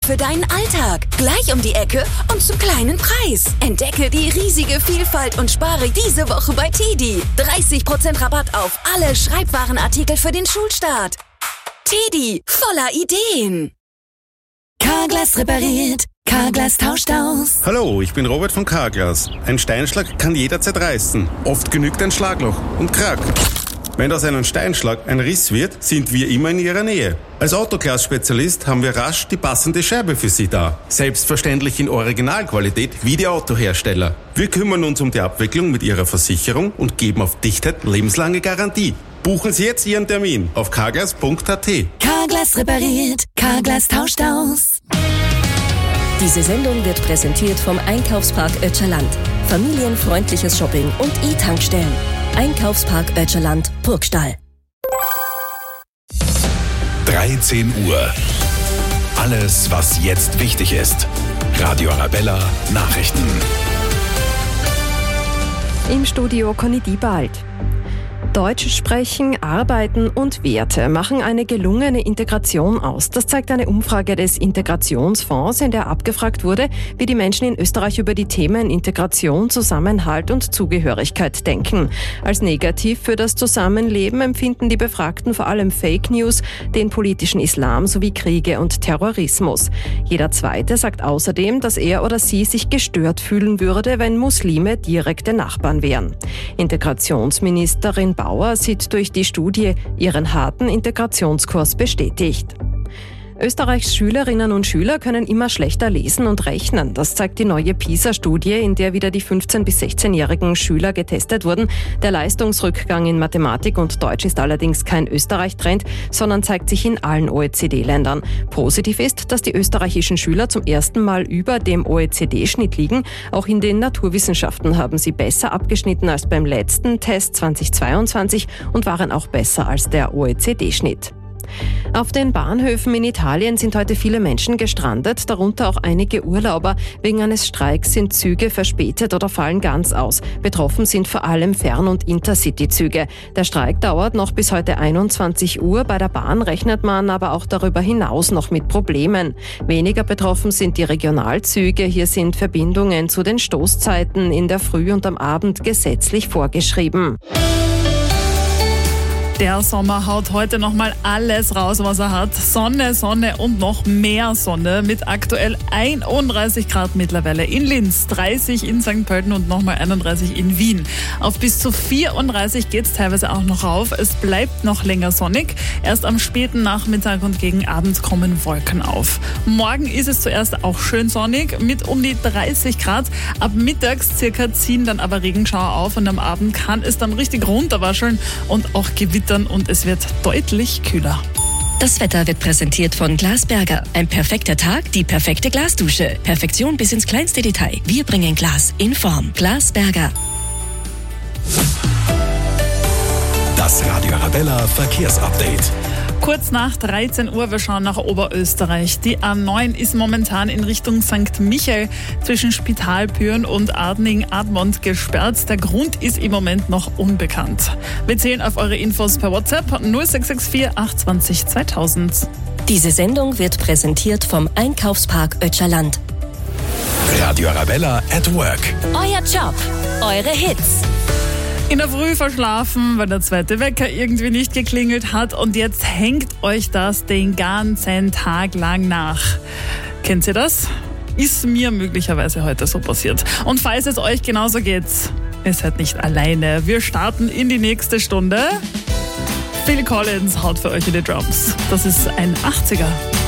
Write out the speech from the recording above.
für deinen Alltag. Gleich um die Ecke und zum kleinen Preis. Entdecke die riesige Vielfalt und spare diese Woche bei TEDi. 30% Rabatt auf alle Schreibwarenartikel für den Schulstart. TEDi, voller Ideen. Carglass repariert. Carglass tauscht aus. Hallo, ich bin Robert von Carglass. Ein Steinschlag kann jederzeit reißen. Oft genügt ein Schlagloch und Krack. Wenn aus einem Steinschlag ein Riss wird, sind wir immer in Ihrer Nähe. Als Autoglas-Spezialist haben wir rasch die passende Scheibe für Sie da. Selbstverständlich in Originalqualität wie die Autohersteller. Wir kümmern uns um die Abwicklung mit Ihrer Versicherung und geben auf Dichtheit lebenslange Garantie. Buchen Sie jetzt Ihren Termin auf carglass.at. Carglass repariert. Carglass tauscht aus. Diese Sendung wird präsentiert vom Einkaufspark Ötscherland. Familienfreundliches Shopping und E-Tankstellen. Einkaufspark Ötscherland, Burgstall. 13 Uhr. Alles, was jetzt wichtig ist. Radio Arabella Nachrichten. Im Studio Conny Diebald. Deutsch sprechen, arbeiten und Werte machen eine gelungene Integration aus. Das zeigt eine Umfrage des Integrationsfonds, in der abgefragt wurde, wie die Menschen in Österreich über die Themen Integration, Zusammenhalt und Zugehörigkeit denken. Als negativ für das Zusammenleben empfinden die Befragten vor allem Fake News, den politischen Islam sowie Kriege und Terrorismus. Jeder Zweite sagt außerdem, dass er oder sie sich gestört fühlen würde, wenn Muslime direkte Nachbarn wären. Integrationsministerin Bauer sieht durch die Studie ihren harten Integrationskurs bestätigt. Österreichs Schülerinnen und Schüler können immer schlechter lesen und rechnen. Das zeigt die neue PISA-Studie, in der wieder die 15- bis 16-jährigen Schüler getestet wurden. Der Leistungsrückgang in Mathematik und Deutsch ist allerdings kein Österreich-Trend, sondern zeigt sich in allen OECD-Ländern. Positiv ist, dass die österreichischen Schüler zum ersten Mal über dem OECD-Schnitt liegen. Auch in den Naturwissenschaften haben sie besser abgeschnitten als beim letzten Test 2022 und waren auch besser als der OECD-Schnitt. Auf den Bahnhöfen in Italien sind heute viele Menschen gestrandet, darunter auch einige Urlauber. Wegen eines Streiks sind Züge verspätet oder fallen ganz aus. Betroffen sind vor allem Fern- und Intercity-Züge. Der Streik dauert noch bis heute 21 Uhr. Bei der Bahn rechnet man aber auch darüber hinaus noch mit Problemen. Weniger betroffen sind die Regionalzüge. Hier sind Verbindungen zu den Stoßzeiten in der Früh und am Abend gesetzlich vorgeschrieben. Der Sommer haut heute nochmal alles raus, was er hat. Sonne, Sonne und noch mehr Sonne mit aktuell 31 Grad mittlerweile in Linz, 30 in St. Pölten und nochmal 31 in Wien. Auf bis zu 34 geht es teilweise auch noch rauf. Es bleibt noch länger sonnig. Erst am späten Nachmittag und gegen Abend kommen Wolken auf. Morgen ist es zuerst auch schön sonnig mit um die 30 Grad. Ab mittags circa ziehen dann aber Regenschauer auf und am Abend kann es dann richtig runterwascheln und auch gewittern und es wird deutlich kühler. Das Wetter wird präsentiert von Glasberger. Ein perfekter Tag, die perfekte Glasdusche. Perfektion bis ins kleinste Detail. Wir bringen Glas in Form. Glasberger. Das Radio Arabella Verkehrsupdate. Kurz nach 13 Uhr, wir schauen nach Oberösterreich. Die A9 ist momentan in Richtung St. Michael zwischen Spitalbüren und Adning-Admont gesperrt. Der Grund ist im Moment noch unbekannt. Wir zählen auf eure Infos per WhatsApp 0664 820 2000. Diese Sendung wird präsentiert vom Einkaufspark Ötscherland. Radio Arabella at Work. Euer Job, eure Hits. In der Früh verschlafen, weil der zweite Wecker irgendwie nicht geklingelt hat und jetzt hängt euch das den ganzen Tag lang nach. Kennt ihr das? Ist mir möglicherweise heute so passiert. Und falls es euch genauso geht, ihr seid nicht alleine. Wir starten in die nächste Stunde. Phil Collins haut für euch in die Drums. Das ist ein 80er.